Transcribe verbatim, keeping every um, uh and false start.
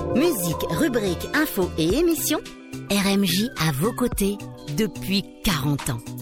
Musique, rubrique, info et émissions, R M J à vos côtés depuis quarante ans.